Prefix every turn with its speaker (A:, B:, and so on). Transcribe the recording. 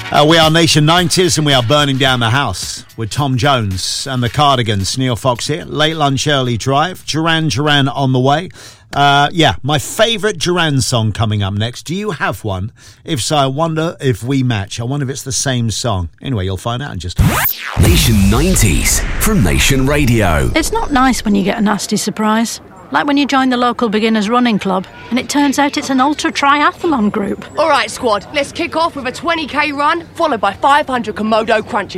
A: We are Nation 90s and we are burning down the house with Tom Jones and the Cardigans. Neil Fox here. Late lunch, early drive. Duran Duran on the way. My favourite Duran song coming up next. Do you have one? If so, I wonder if we match. I wonder if it's the same song. Anyway, you'll find out in just a minute.
B: Nation 90s from Nation Radio.
C: It's not nice when you get a nasty surprise. Like when you join the local beginners running club and it turns out it's an ultra triathlon group.
D: All right, squad, let's kick off with a 20k run followed by 500 Komodo crunches.